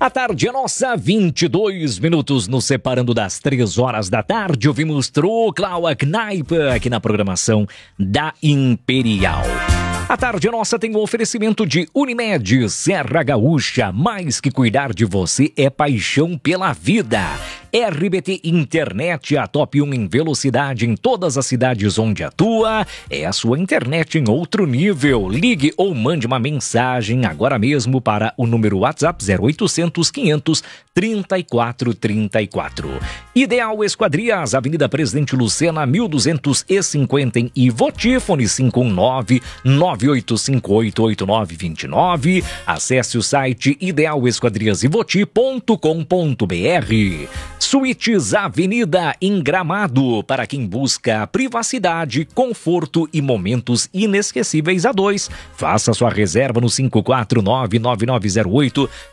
A tarde é nossa, 22 minutos nos separando das 3 horas da tarde. Ouvimos Troclau Kneipe aqui na programação da Imperial. A tarde nossa tem um oferecimento de Unimed, Serra Gaúcha. Mais que cuidar de você é paixão pela vida. RBT Internet, a top 1 em velocidade em todas as cidades onde atua. É a sua internet em outro nível. Ligue ou mande uma mensagem agora mesmo para o número WhatsApp 0800 500 3434. Ideal Esquadrias, Avenida Presidente Lucena, 1250 em Ivoti, fone 519-9858-8929. Acesse o site idealesquadriasivoti.com.br. Suítes Avenida em Gramado, para quem busca privacidade, conforto e momentos inesquecíveis a dois. Faça sua reserva no